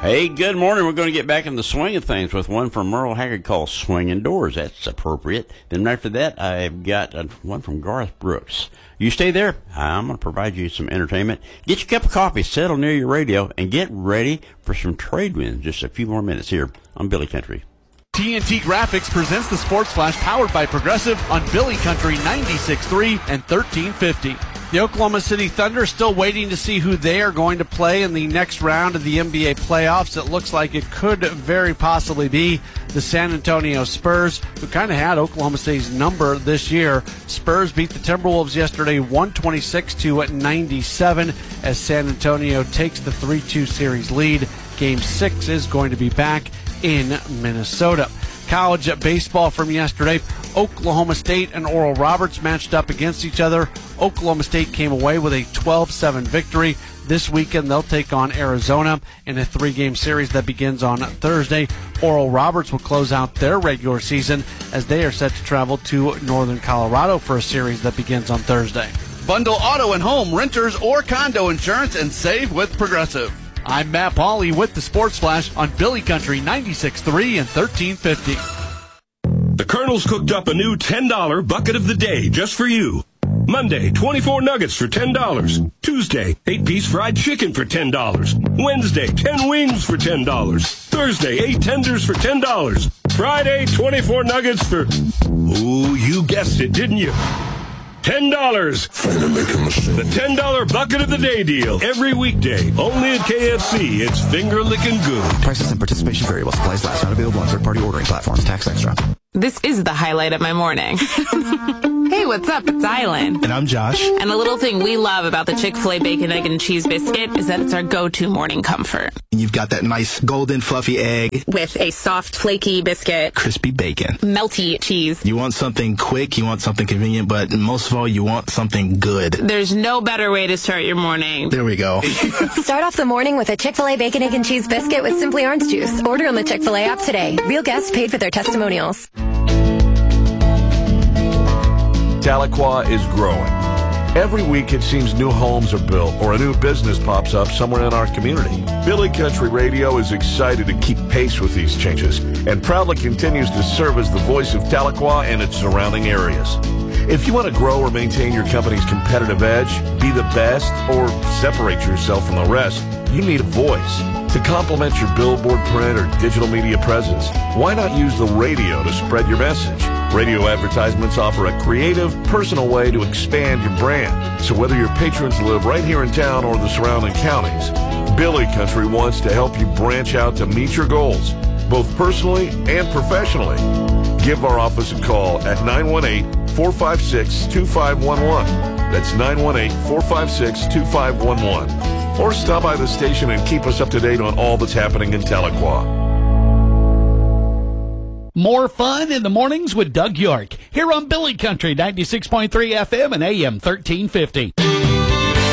Hey, good morning. We're going to get back in the swing of things with one from Merle Haggard called Swinging Doors. That's appropriate. Then after that, I've got one from Garth Brooks. You stay there. I'm going to provide you some entertainment. Get your cup of coffee, settle near your radio, and get ready for some trade winds. Just a few more minutes here on Billy Country. TNT Graphics presents the Sports Flash powered by Progressive on Billy Country 96.3 and 1350. The Oklahoma City Thunder still waiting to see who they are going to play in the next round of the NBA playoffs. It looks like it could very possibly be the San Antonio Spurs, who kind of had Oklahoma City's number this year. Spurs beat the Timberwolves yesterday 126-97 as San Antonio takes the 3-2 series lead. Game 6 is going to be back in Minnesota. College baseball from yesterday. Oklahoma State and Oral Roberts matched up against each other. Oklahoma State came away with a 12-7 victory. This weekend they'll take on Arizona in a 3-game series that begins on Thursday. Oral Roberts will close out their regular season as they are set to travel to Northern Colorado for a series that begins on Thursday. Bundle auto and home, renters, or condo insurance and save with Progressive. I'm Matt Pauley with the Sports Flash on Billy Country 96.3 and 1350. The Colonel's cooked up a new $10 bucket of the day just for you. Monday, 24 nuggets for $10. Tuesday, 8-piece fried chicken for $10. Wednesday, 10 wings for $10. Thursday, 8 tenders for $10. Friday, 24 nuggets for... Ooh, you guessed it, didn't you? $10. The $10 bucket of the day deal. Every weekday. Only at KFC. It's finger licking good. Prices and participation vary while supplies last. Not available on third-party ordering platforms. Tax extra. This is the highlight of my morning. Hey, what's up? It's Island. And I'm Josh. And the little thing we love about the Chick-fil-A Bacon, Egg, and Cheese Biscuit is that it's our go-to morning comfort. You've got that nice golden fluffy egg. With a soft, flaky biscuit. Crispy bacon. Melty cheese. You want something quick, you want something convenient, but most of all, you want something good. There's no better way to start your morning. There we go. Start off the morning with a Chick-fil-A Bacon, Egg, and Cheese Biscuit with Simply Orange Juice. Order on the Chick-fil-A app today. Real guests paid for their testimonials. Tahlequah is growing. Every week it seems new homes are built or a new business pops up somewhere in our community. Billy Country Radio is excited to keep pace with these changes and proudly continues to serve as the voice of Tahlequah and its surrounding areas. If you want to grow or maintain your company's competitive edge, be the best, or separate yourself from the rest, you need a voice. To complement your billboard, print, or digital media presence, why not use the radio to spread your message? Radio advertisements offer a creative, personal way to expand your brand. So whether your patrons live right here in town or the surrounding counties, Billy Country wants to help you branch out to meet your goals, both personally and professionally. Give our office a call at 918-456-2511. That's 918-456-2511. Or stop by the station and keep us up to date on all that's happening in Tahlequah. More fun in the mornings with Doug York here on Billy Country 96.3 FM and AM 1350.